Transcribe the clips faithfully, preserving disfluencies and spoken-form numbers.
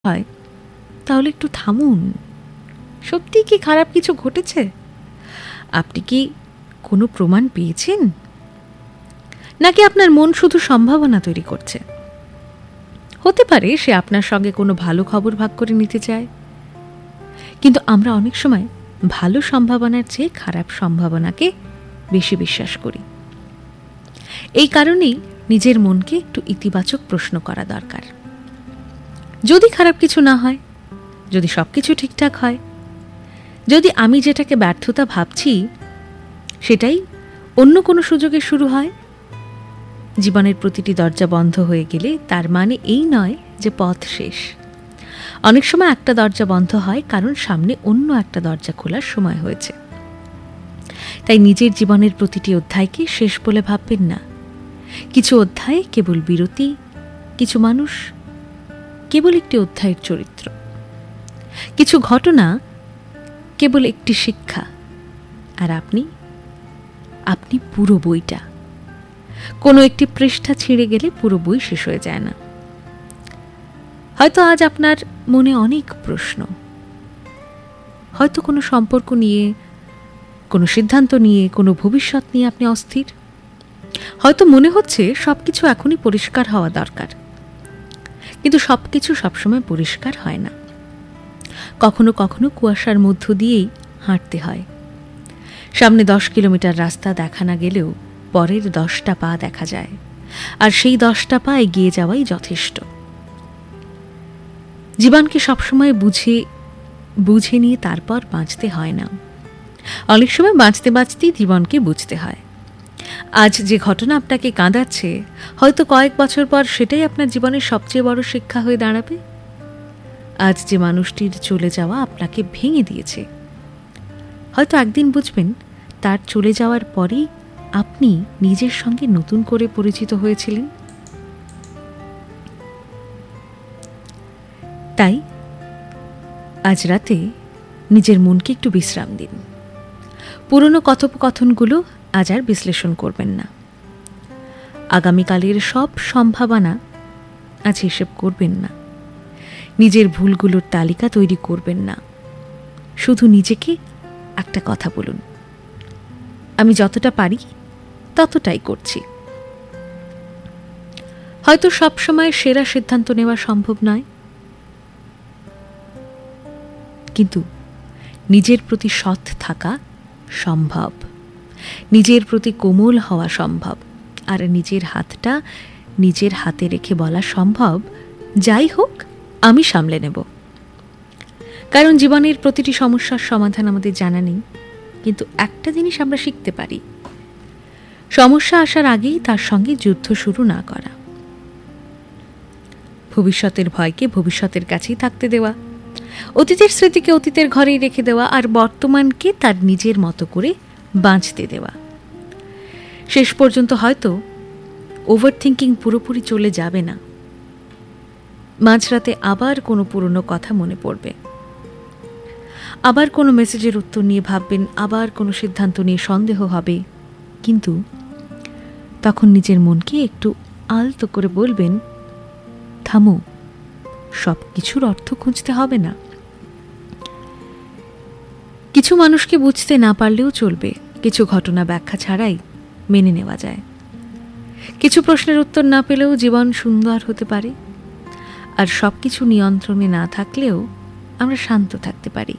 হয় তাহলে একটু থামুন। সত্যি কি খারাপ কিছু ঘটেছে? আপনি কি কোনো প্রমাণ পেয়েছেন, নাকি আপনার মন শুধু সম্ভাবনা তৈরি করছে? হতে পারে সে আপনার সঙ্গে কোনো ভালো খবর ভাগ করে নিতে চায়, কিন্তু আমরা অনেক সময় ভালো সম্ভাবনার চেয়ে খারাপ সম্ভাবনাকে বেশি বিশ্বাস করি। এই কারণেই নিজের মনকে একটু ইতিবাচক প্রশ্ন করা দরকার। যদি খারাপ কিছু না হয়, যদি সব কিছু ঠিকঠাক হয়, যদি আমি যেটাকে ব্যর্থতা ভাবছি সেটাই অন্য কোনো সুযোগে শুরু হয়, জীবনের প্রতিটি দরজা বন্ধ হয়ে গেলে তার মানে এই নয় যে পথ শেষ। অনেক সময় একটা দরজা বন্ধ হয় কারণ সামনে অন্য একটা দরজা খোলার সময় হয়েছে। তাই নিজের জীবনের প্রতিটি অধ্যায়কে শেষ বলে ভাববেন না। কিছু অধ্যায় কেবল বিরতি, কিছু মানুষ কেবল একটি অধ্যায়ের চরিত্র, কিছু ঘটনা কেবল একটি শিক্ষা, আর আপনি আপনি পুরো বইটা। কোনো একটি পৃষ্ঠা ছিঁড়ে গেলে পুরো বই শেষ হয়ে যায় না। হয়তো আজ আপনার মনে অনেক প্রশ্ন, হয়তো কোনো সম্পর্ক নিয়ে, কোনো সিদ্ধান্ত নিয়ে, কোনো ভবিষ্যৎ নিয়ে আপনি অস্থির। হয়তো মনে হচ্ছে সবকিছু এখনই পরিষ্কার হওয়া দরকার, কিন্তু সবকিছু সবসময় পরিষ্কার হয় না। কখনো কখনো কুয়াশার মধ্য দিয়েই হাঁটতে হয়। সামনে দশ কিলোমিটার রাস্তা দেখা না গেলেও পরের দশটা পা দেখা যায়, আর সেই দশটা পা এগিয়ে যাওয়াই যথেষ্ট। জীবনকে সবসময় বুঝে বুঝে নিয়ে তারপর বাঁচতে হয় না। অনেক সময় বাঁচতে বাঁচতেই জীবনকে বুঝতে হয়। আজ যে ঘটনা আপনাকে কাঁদাচ্ছে, হয়তো কয়েক বছর পর সেটাই আপনার জীবনের সবচেয়ে বড় শিক্ষা হয়ে দাঁড়াবে। আজ যে মানুষটির চলে যাওয়া আপনাকে ভেঙে দিয়েছে, হয়তো একদিন বুঝবেন তার চলে যাওয়ার পরেই আপনি নিজের সঙ্গে নতুন করে পরিচিত হয়েছিলেন। তাই আজ রাতে নিজের মনকে একটু বিশ্রাম দিন। পুরনো কথোপকথনগুলো আজ আর বিশ্লেষণ করবেন না। আগামীকালের সব সম্ভাবনা আজ হিসেব করবেন না। নিজের ভুলগুলোর তালিকা তৈরি করবেন না। শুধু নিজেকে একটা কথা বলুন, আমি যতটা পারি ততটাই করছি। হয়তো সব সময় সেরা সিদ্ধান্ত নেওয়া সম্ভব নয়, কিন্তু নিজের প্রতি সৎ থাকা সম্ভব, নিজের প্রতি কোমল হওয়া সম্ভব, আর নিজের হাতটা নিজের হাতে রেখে বলা সম্ভব, যাই হোক আমি সামলে নেব। কারণ জীবনের প্রতিটি সমস্যার সমাধান আমাদের জানা নেই, কিন্তু একটা জিনিস আমরা শিখতে পারি, সমস্যা আসার আগেই তার সঙ্গে যুদ্ধ শুরু না করা। ভবিষ্যতের ভয়কে ভবিষ্যতের কাছেই থাকতে দেওয়া, অতীতের স্মৃতিকে অতীতের ঘরেই রেখে দেওয়া, আর বর্তমানকে তার নিজের মতো করে বাঁচতে দেওয়া। শেষ পর্যন্ত হয়তো ওভার থিঙ্কিং পুরোপুরি চলে যাবে না। মাঝরাতে আবার কোনো পুরনো কথা মনে পড়বে, আবার কোনো মেসেজের উত্তর নিয়ে ভাববেন, আবার কোনো সিদ্ধান্ত নিয়ে সন্দেহ হবে, কিন্তু তখন নিজের মনকে একটু আলতো করে বলবেন, থামো, সব কিছুর অর্থ খুঁজতে হবে না। কিছু মানুষকে বুঝতে না পারলেও চলবে, কিছু ঘটনা ব্যাখ্যা ছাড়াই মেনে নেওয়া যায়। কিছু প্রশ্নের উত্তর না পেলেও জীবন সুন্দর হতে পারে, আর সব কিছু নিয়ন্ত্রণে না থাকলেও আমরা শান্ত থাকতে পারি।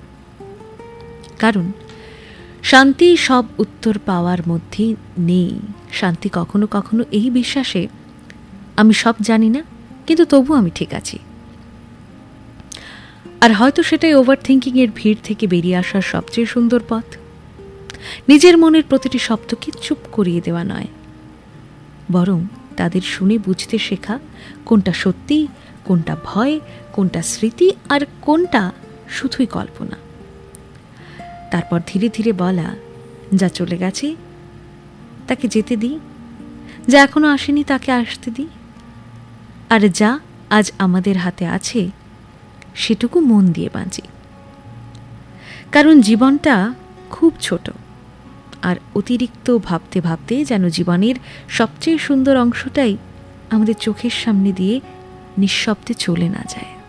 কারণ শান্তি সব উত্তর পাওয়ার মধ্যেই নেই। শান্তি কখনো কখনো এই বিশ্বাসে, আমি সব জানি না, কিন্তু তবু আমি ঠিক আছি। আর হয়তো সেটাই ওভার থিঙ্কিং এর ভিড় থেকে বেরিয়ে আসার সবচেয়ে সুন্দর পথ। নিজের মনের প্রতিটি শব্দকে চুপ করিয়ে দেওয়া নয়, বরং তাদের শুনে বুঝতে শেখা কোনটা সত্যি, কোনটা ভয়, কোনটা স্মৃতি, আর কোনটা শুধুই কল্পনা। তারপর ধীরে ধীরে বলা, যা চলে গেছে তাকে যেতে দিই, যা এখনো আসেনি তাকে আসতে দিই, আর যা আজ আমাদের হাতে আছে সেটুকু মন দিয়ে বাঁচি। কারণ জীবনটা খুব ছোট, আর অতিরিক্ত ভাবতে ভাবতে যেন জীবনের সবচেয়ে সুন্দর অংশটাই আমাদের চোখের সামনে দিয়ে নিঃশব্দে চলে না যায়।